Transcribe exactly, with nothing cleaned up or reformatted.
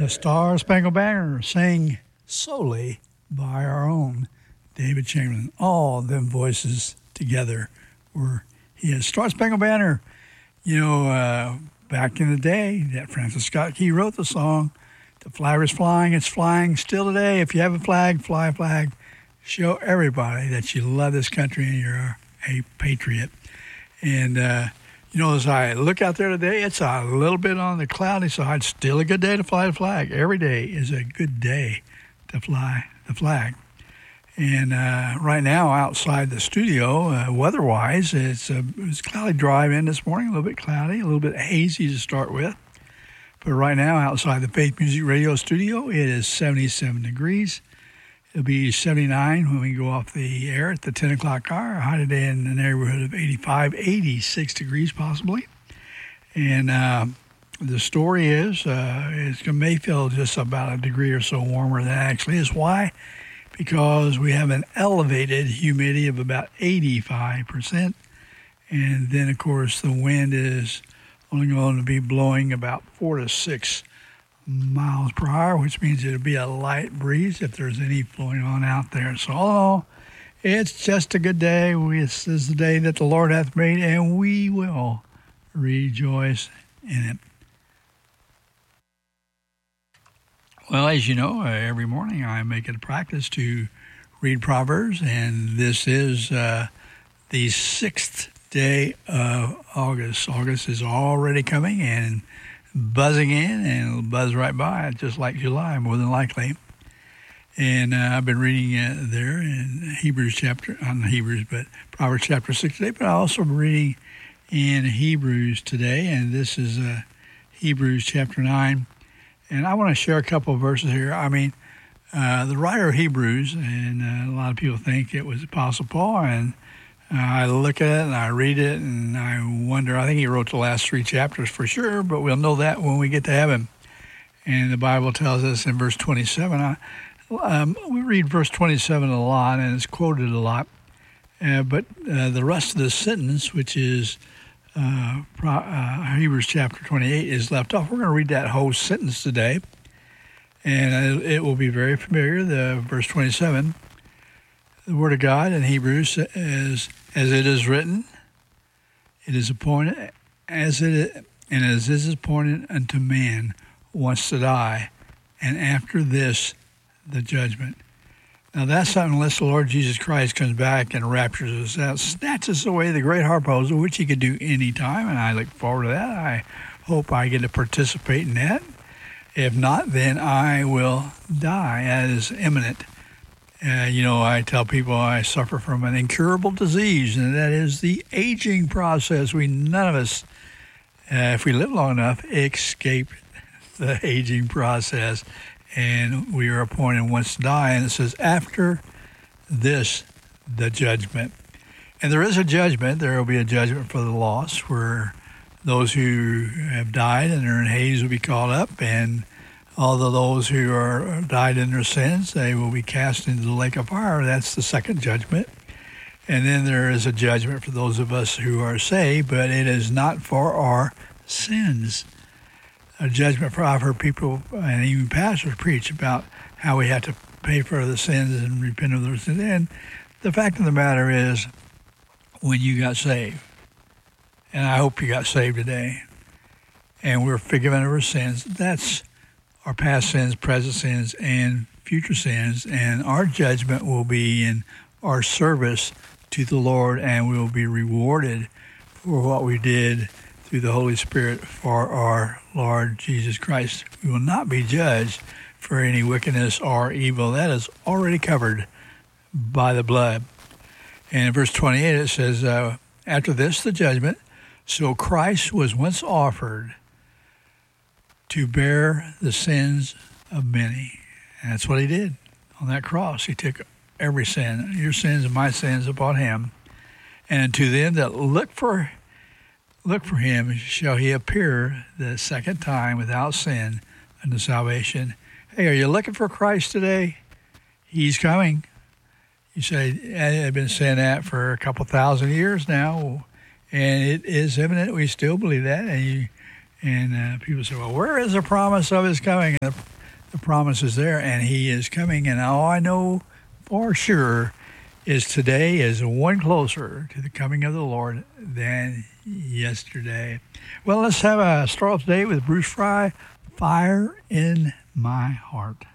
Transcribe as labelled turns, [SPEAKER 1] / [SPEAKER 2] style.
[SPEAKER 1] The Star Spangled Banner, sang solely by our own David Chamberlain. All them voices together were his. Star Spangled Banner, you know, uh, back in the day, that Francis Scott Key wrote the song. The flag is flying, it's flying still today. If you have a flag, fly a flag. Show everybody that you love this country and you're a patriot. And, uh, you know, as I look out there today, it's a little bit on the cloudy side. Still a good day to fly the flag. Every day is a good day to fly the flag. And uh, right now, outside the studio, uh, weather-wise, it's a it's cloudy drive in this morning, a little bit cloudy, a little bit hazy to start with. But right now, outside the Faith Music Radio studio, it is seventy-seven degrees. It'll be seventy-nine when we go off the air at the ten o'clock hour. High today in the neighborhood of eighty-five, eighty-six degrees possibly. And uh, the story is uh, it's may feel just about a degree or so warmer than it actually is. Why? Because we have an elevated humidity of about eighty-five percent. And then, of course, the wind is only going to be blowing about four to six miles per hour, which means it'll be a light breeze if there's any flowing on out there. So, all in all, it's just a good day. We, this is the day that the Lord hath made, and we will rejoice in it. Well, as you know, uh, every morning I make it a practice to read Proverbs, and this is uh, the sixth day of August. August is already coming, and buzzing in, and it'll buzz right by, just like July, more than likely. And uh, I've been reading uh, there in Hebrews chapter, not Hebrews, but Proverbs chapter six today, but I also been reading in Hebrews today, and this is uh, Hebrews chapter nine. And I want to share a couple of verses here. I mean, uh, the writer of Hebrews, and uh, a lot of people think it was Apostle Paul, and Uh, I look at it and I read it and I wonder, I think he wrote the last three chapters for sure, but we'll know that when we get to heaven. And the Bible tells us in verse twenty-seven, I, um, we read verse twenty-seven a lot and it's quoted a lot, uh, but uh, the rest of the sentence, which is uh, Pro, uh, Hebrews chapter twenty-eight, is left off. We're going to read that whole sentence today, and it, it will be very familiar, the verse twenty-seven. The Word of God in Hebrews is, as it is written, it is appointed, as it and as it is appointed unto man once to die, and after this, the judgment. Now that's not unless the Lord Jesus Christ comes back and raptures us out, snatches away the great harpoon, which he could do any time, and I look forward to that. I hope I get to participate in that. If not, then I will die. That is imminent. Uh, you know, I tell people I suffer from an incurable disease, and that is the aging process. We, none of us, uh, if we live long enough, escape the aging process, and we are appointed once to die. And it says, after this, the judgment. And there is a judgment. There will be a judgment for the lost, where those who have died and are in Hades will be called up, and although those who are died in their sins, they will be cast into the lake of fire. That's the second judgment. And then there is a judgment for those of us who are saved, but it is not for our sins. A judgment for, I've heard people and even pastors preach about how we have to pay for the sins and repent of those sins. And the fact of the matter is, when you got saved, and I hope you got saved today, and we're forgiven of our sins, that's our past sins, present sins, and future sins, and our judgment will be in our service to the Lord, and we will be rewarded for what we did through the Holy Spirit for our Lord Jesus Christ. We will not be judged for any wickedness or evil. That is already covered by the blood. And in verse twenty-eight it says, uh, after this, the judgment, so Christ was once offered to bear the sins of many. And that's what he did on that cross. He took every sin, your sins and my sins, upon him. And to them that look for look for him shall he appear the second time without sin unto salvation. Hey, are you looking for Christ today? He's coming. You say, I've been saying that for a couple thousand years now, and it is evident we still believe that. And you And uh, people say, well, where is the promise of his coming? And the, the promise is there, and he is coming. And all I know for sure is today is one closer to the coming of the Lord than yesterday. Well, let's have a start off today with Bruce Fry, Fire in My Heart.